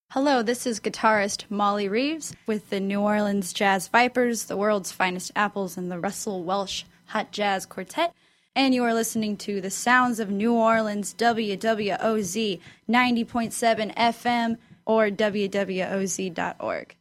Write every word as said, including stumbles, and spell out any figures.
Hello, this is guitarist Molly Reeves with the New Orleans Jazz Vipers, the world's finest apples, and the Russell Welsh Hot Jazz Quartet. And you are listening to the sounds of New Orleans, W W O Z ninety point seven F M or W W O Z dot org.